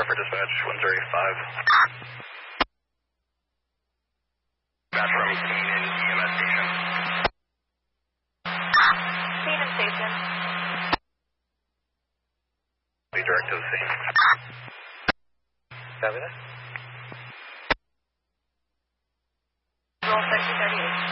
for dispatch, 135. Dispatch from Keenan EMS station. Keenan station. Be direct to the scene. Copy that. Roll 1338.